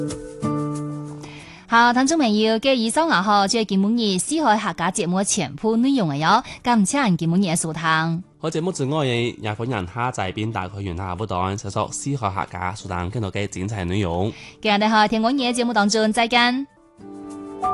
好，聽眾朋友，嘅以上啊，嗬，即係今日四海客家節目全部內容嘅喲，感謝今日嘅收聽。 好節目之外嘅也歡迎下載並打開原下不斷搜索四海客家，收聽更多嘅精彩內容。 今日喺聽我嘅節目當中，再見。